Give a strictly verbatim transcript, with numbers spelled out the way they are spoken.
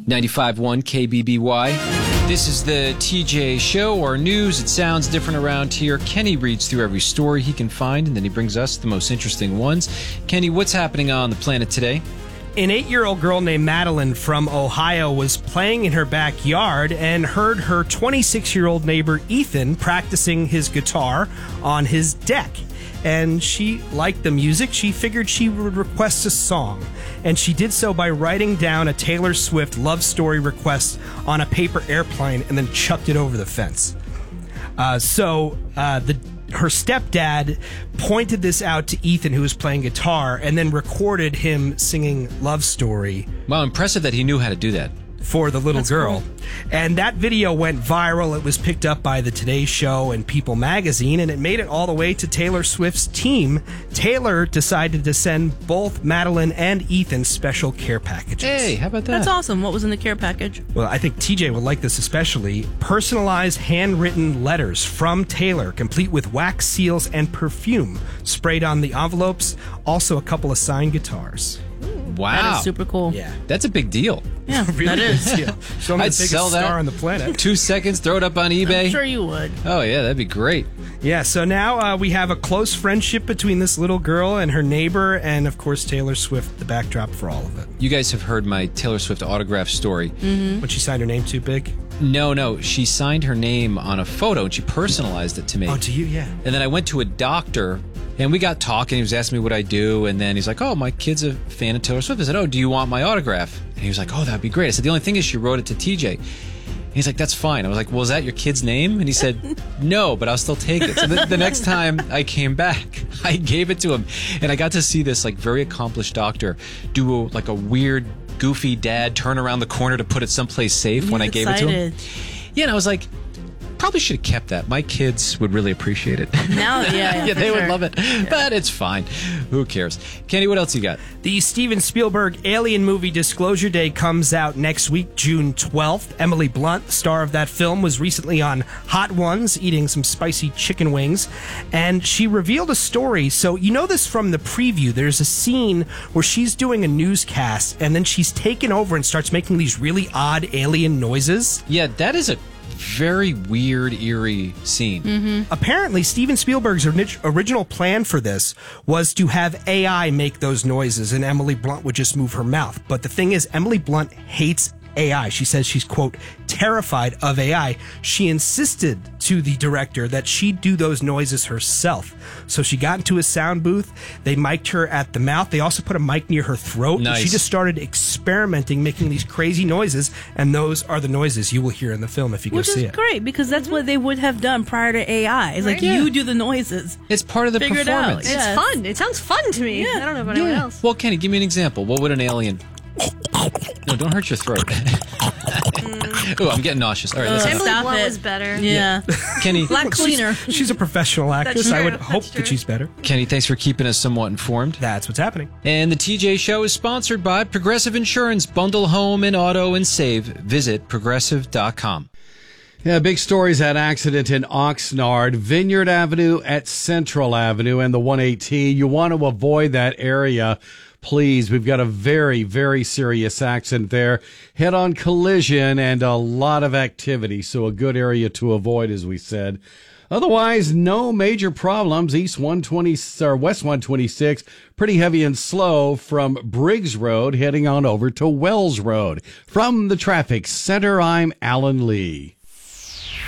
ninety-five point one K B B Y. This is the T J Show, or news. It sounds different around here. Kenny reads through every story he can find, and then he brings us the most interesting ones. Kenny, what's happening on the planet today? An eight-year-old girl named Madeline from Ohio was playing in her backyard and heard her twenty-six-year-old neighbor Ethan practicing his guitar on his deck. And she liked the music. She figured she would request a song. And she did so by writing down a Taylor Swift love story request on a paper airplane and then chucked it over the fence. Uh, so uh, the her stepdad pointed this out to Ethan, who was playing guitar, and then recorded him singing Love Story. Wow, impressive that he knew how to do that. For the little That's girl. Cool. And that video went viral. It was picked up by the Today Show and People magazine, and it made it all the way to Taylor Swift's team. Taylor decided to send both Madeline and Ethan special care packages. Hey, how about that? That's awesome. What was in the care package? Well, I think T J would like this especially. Personalized handwritten letters from Taylor, complete with wax seals and perfume sprayed on the envelopes. Also a couple of signed guitars. Wow. That is super cool. Yeah. That's a big deal. Yeah, Really that is. Yeah. Show me I'd the biggest sell that. star on the planet. Two seconds, throw it up on eBay. I'm sure you would. Oh, yeah, that'd be great. Yeah, so now uh, we have a close friendship between this little girl and her neighbor, and of course Taylor Swift, the backdrop for all of it. You guys have heard my Taylor Swift autograph story. Mm-hmm. When she signed her name too big? No, no, she signed her name on a photo and she personalized it to me. Oh, to you, yeah. And then I went to a doctor and we got talking. He was asking me what I do, and then he's like, "Oh, my kid's a fan of Taylor Swift." I said, "Oh, do you want my autograph?" And he was like, "Oh, that'd be great." I said, "The only thing is she wrote it to T J." And he's like, "That's fine." I was like, "Well, is that your kid's name?" And he said, "No, but I'll still take it." So the, the next time I came back, I gave it to him, and I got to see this like very accomplished doctor do a, like a weird, goofy dad turn around the corner to put it someplace safe He's when I gave excited. it to him. Yeah, and I was like, probably should have kept that. My kids would really appreciate it. Now, yeah, yeah, yeah, for they sure. would love it. Yeah. But it's fine. Who cares? Kenny, what else you got? The Steven Spielberg Alien movie Disclosure Day comes out next week, June twelfth. Emily Blunt, star of that film, was recently on Hot Ones eating some spicy chicken wings, and she revealed a story. So you know this from the preview. There's a scene where she's doing a newscast, and then she's taken over and starts making these really odd alien noises. Yeah, that is a very weird, eerie scene. Mm-hmm. Apparently, Steven Spielberg's orig- original plan for this was to have A I make those noises, and Emily Blunt would just move her mouth. But the thing is, Emily Blunt hates A I. She says she's, quote, terrified of A I. She insisted to the director that she do those noises herself. So she got into a sound booth. They mic'd her at the mouth. They also put a mic near her throat. Nice. And she just started experimenting, making these crazy noises, and those are the noises you will hear in the film if you Which go see is it. great, because that's what they would have done prior to A I. It's like, Right. you do the noises. It's part of the Figure it out. performance. Yeah. It's Yes. fun. It sounds fun to me. Yeah. I don't know about anyone Yeah. else. Well, Kenny, give me an example. What would an alien... No, don't hurt your throat. Oh, I'm getting nauseous. All right, listen. Emily Stop Blunt it. was better. Yeah. Kenny, Black cleaner. She's, she's a professional actress. I true. would That's hope true. that she's better. Kenny, thanks for keeping us somewhat informed. That's what's happening. And the T J Show is sponsored by Progressive Insurance. Bundle home and auto and save. Visit progressive dot com. Yeah, big stories. That accident in Oxnard, Vineyard Avenue at Central Avenue and the one eighteen. You want to avoid that area, please. We've got a very, very serious accident there. Head-on collision and a lot of activity, so a good area to avoid, as we said. Otherwise, no major problems. East one twenty or West one twenty-six, pretty heavy and slow from Briggs Road heading on over to Wells Road. From the Traffic Center, I'm Alan Lee.